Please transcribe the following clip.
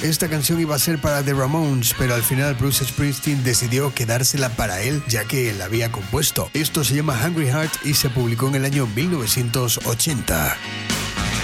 Esta canción iba a ser para The Ramones, pero al final Bruce Springsteen decidió quedársela para él, ya que la había compuesto. Esto se llama Hungry Heart y se publicó en el año 1980.